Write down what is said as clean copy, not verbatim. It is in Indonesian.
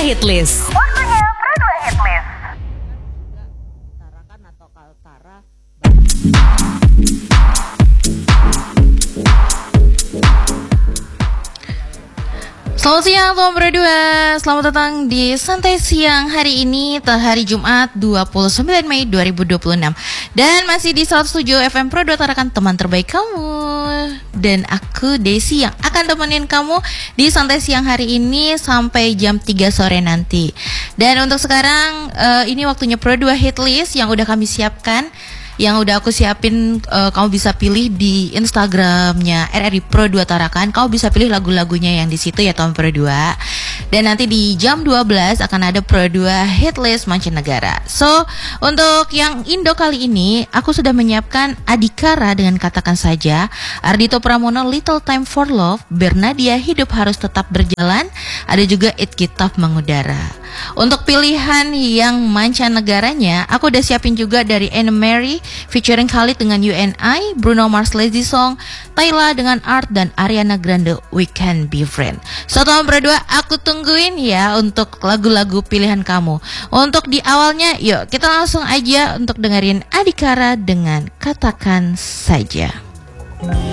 Hitlist. Waktunya Pro 2 Hitlist. Tarakan atau Kaltara. Selamat siang Tuan Pro 2. Selamat datang di Santai Siang hari ini, hari Jumat 29 Mei 2026. Dan masih di 107 FM Pro 2 Tarakan, teman terbaik kamu. Dan aku Desi yang akan temenin kamu di Santai Siang hari ini sampai jam 3 sore nanti. Dan untuk sekarang ini waktunya Pro 2 Hitlist yang udah kami siapkan, yang udah aku siapin. Kamu bisa pilih di Instagramnya RRI Pro 2 Tarakan. Kamu bisa pilih lagu-lagunya yang di situ ya Tuan Pro 2. Dan nanti di jam 12 akan ada Pro 2 Hitlist mancanegara. So, untuk yang Indo kali ini aku sudah menyiapkan Adhikara dengan Katakan Saja, Ardhito Pramono Little Time for Love, Bernadia Hidup Harus Tetap Berjalan, ada juga It Kitab Mengudara. Untuk pilihan yang mancanegaranya, aku udah siapin juga dari Anne Mary featuring Khalid dengan UNI, Bruno Mars Lazy Song, Tyla dengan Art, dan Ariana Grande We Can Be Friends. So Tuan Pro 2, aku tungguin ya untuk lagu-lagu pilihan kamu. Untuk di awalnya, yuk kita langsung aja untuk dengerin Adhikara dengan Katakan Saja.